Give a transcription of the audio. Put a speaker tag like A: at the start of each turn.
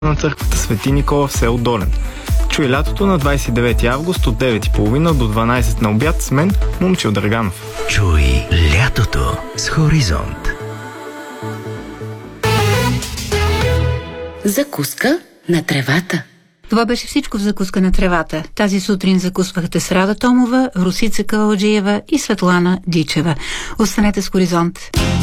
A: на църквата Свети Никола в село Долен. Чуй лятото на 29 август от 9:30 до 12 на обяд с мен, Момчил Драганов.
B: Чуй лятото с Хоризонт.
C: Закуска на тревата.
D: Това беше всичко в Закуска на тревата. Тази сутрин закусвахте с Рада Томова, Русица Каладжиева и Светлана Дичева. Останете с Хоризонт.